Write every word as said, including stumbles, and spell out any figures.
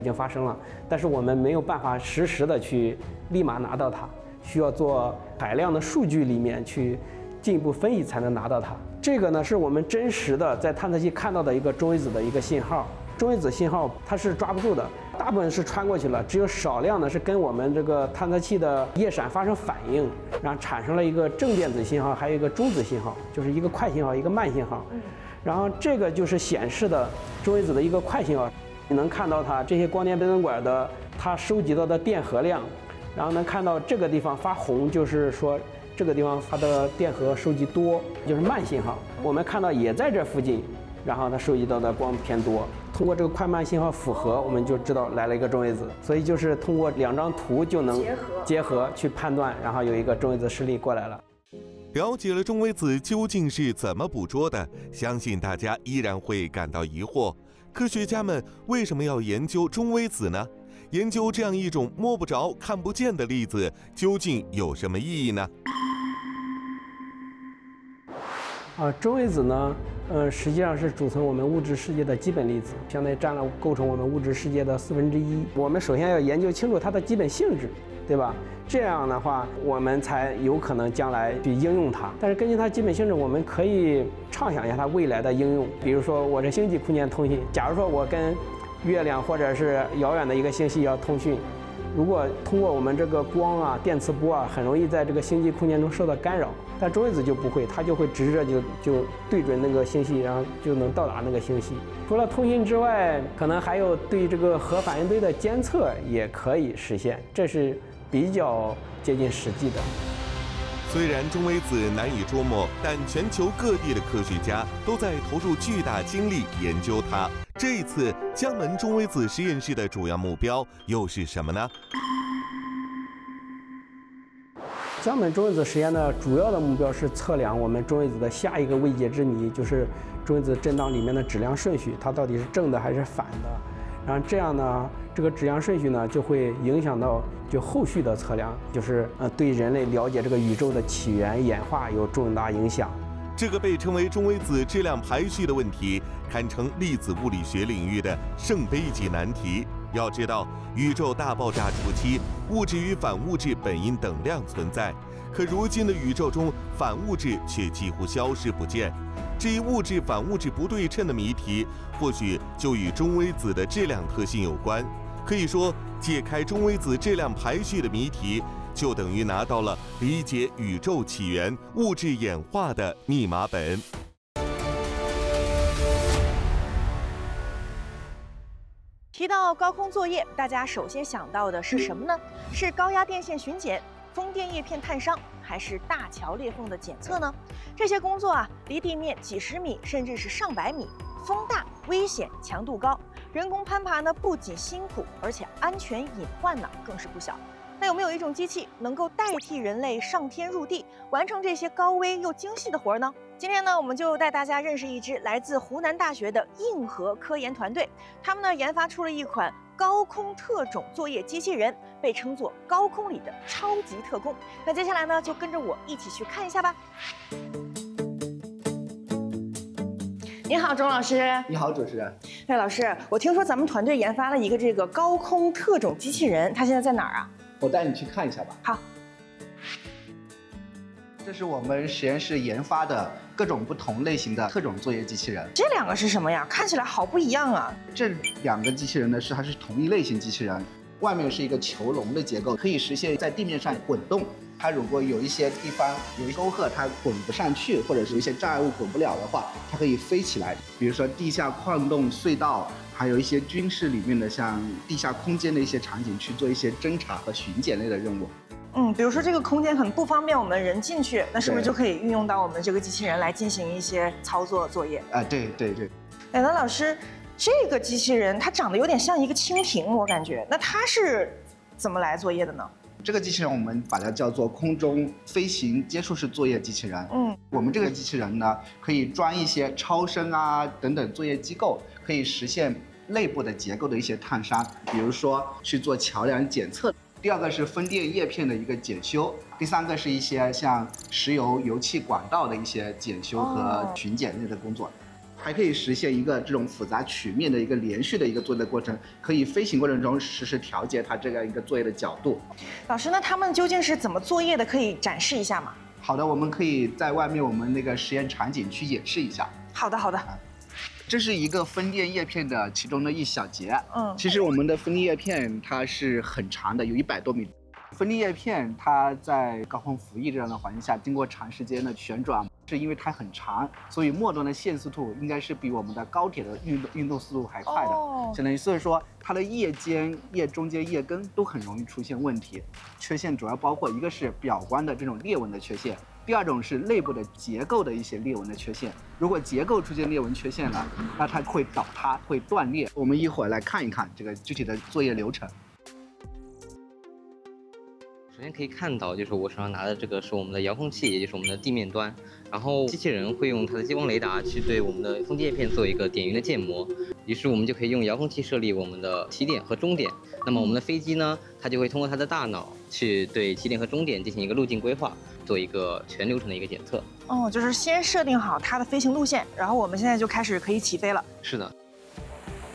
已经发生了，但是我们没有办法实时的去立马拿到它，需要做海量的数据里面去进一步分析才能拿到它。这个呢是我们真实的在探测器看到的一个中微子的一个信号，中微子信号它是抓不住的，大部分是穿过去了，只有少量呢是跟我们这个探测器的夜闪发生反应，然后产生了一个正电子信号，还有一个中子信号，就是一个快信号，一个慢信号。然后这个就是显示的中微子的一个快信号。你能看到它这些光电倍增管的它收集到的电荷量，然后能看到这个地方发红，就是说这个地方它的电荷收集多，就是慢信号。我们看到也在这附近，然后它收集到的光偏多。通过这个快慢信号符合，我们就知道来了一个中微子。所以就是通过两张图就能结合结合去判断，然后有一个中微子示例过来了。 了解了中微子究竟是怎么捕捉的，相信大家依然会感到疑惑。科学家们为什么要研究中微子呢？研究这样一种摸不着、看不见的粒子，究竟有什么意义呢？ 啊，中微子呢，呃，实际上是组成我们物质世界的基本粒子，相当于占了构成我们物质世界的四分之一。我们首先要研究清楚它的基本性质，对吧？这样的话，我们才有可能将来去应用它。但是根据它基本性质，我们可以畅想一下它未来的应用。比如说，我这星际空间通信，假如说我跟月亮或者是遥远的一个星系要通讯，如果通过我们这个光啊、电磁波啊，很容易在这个星际空间中受到干扰。但中微子就不会，它就会直着就就对准那个星系，然后就能到达那个星系。除了通信之外，可能还有对这个核反应堆的监测也可以实现，这是比较接近实际的。 虽然中微子难以捉摸，但全球各地的科学家都在投入巨大精力研究它。这一次江门中微子实验室的主要目标又是什么呢？ 江门中微子实验的主要的目标是测量我们中微子的下一个未解之谜，就是中微子振荡里面的质量顺序，它到底是正的还是反的。然后这样呢，这个质量顺序呢就会影响到就后续的测量，就是呃对人类了解这个宇宙的起源演化有重大影响。 这个被称为中微子质量排序的问题，堪称粒子物理学领域的圣杯级难题。要知道，宇宙大爆炸初期，物质与反物质本应等量存在，可如今的宇宙中，反物质却几乎消失不见。至于物质反物质不对称的谜题，或许就与中微子的质量特性有关。可以说，解开中微子质量排序的谜题，就等于拿到了理解宇宙起源、物质演化的密码本。 提到高空作业，大家首先想到的是什么呢？是高压电线巡检、风电叶片探伤，还是大桥裂缝的检测呢？这些工作啊，离地面几十米，甚至是上百米，风大、危险、强度高，人工攀爬呢不仅辛苦，而且安全隐患呢更是不小。那有没有一种机器能够代替人类上天入地，完成这些高危又精细的活呢？今天呢，我们就带大家认识一支来自湖南大学的硬核科研团队，他们呢研发出了一款高空特种作业机器人，被称作高空里的超级特工。那接下来呢，就跟着我一起去看一下吧。你好，钟老师。 你好，主持人。 对，老师，我听说咱们团队研发了一个这个高空特种机器人，它现在在哪儿啊？ 我带你去看一下吧。 好。 这是我们实验室研发的各种不同类型的特种作业机器人。 这两个是什么呀？看起来好不一样啊！ 这两个机器人呢，是它是同一类型机器人，外面是一个球笼的结构，可以实现在地面上滚动。它如果有一些地方有一沟壑，它滚不上去，或者是有一些障碍物滚不了的话，它可以飞起来。比如说地下矿洞、隧道，还有一些军事里面的像地下空间的一些场景，去做一些侦察和巡检类的任务。 嗯，比如说这个空间很不方便我们人进去，那是不是就可以运用到我们这个机器人来进行一些操作作业？ 啊，对对对。 哎，那老师，这个机器人它长得有点像一个蜻蜓，我感觉，那它是怎么来作业的呢？ 这个机器人我们把它叫做空中飞行接触式作业机器人。 嗯， 我们这个机器人呢，可以装一些超声啊等等作业机构，可以实现内部的结构的一些探伤，比如说去做桥梁检测。第二个是风电叶片的一个检修，第三个是一些像石油油气管道的一些检修和巡检类的工作。 还可以实现一个这种复杂曲面的一个连续的一个作业的过程，可以飞行过程中实时调节它这样一个作业的角度。 老师，那他们究竟是怎么作业的？可以展示一下吗？ 好的，我们可以在外面我们那个实验场景去演示一下。 好的，好的。 这是一个分电叶片的其中的一小节。 嗯， 其实我们的分电叶片它是很长的，有一百多米。分电叶片它在高空服役这样的环境下，经过长时间的旋转，是因为它很长，所以末端的线速度应该是比我们的高铁的运动运动速度还快的。 哦， 相当于所以说它的叶尖、叶中间、叶根都很容易出现问题。缺陷主要包括一个是表观的这种裂纹的缺陷。第二种是内部的结构的一些裂纹的缺陷，如果结构出现裂纹缺陷了，那它会倒塌、会断裂。我们一会儿来看一看这个具体的作业流程。 首先可以看到，就是我手上拿的这个是我们的遥控器，也就是我们的地面端。然后机器人会用它的激光雷达去对我们的风机叶片做一个点云的建模，于是我们就可以用遥控器设立我们的起点和终点。那么我们的飞机呢，它就会通过它的大脑去对起点和终点进行一个路径规划，做一个全流程的一个检测。 哦，就是先设定好它的飞行路线，然后我们现在就开始可以起飞了。 是的。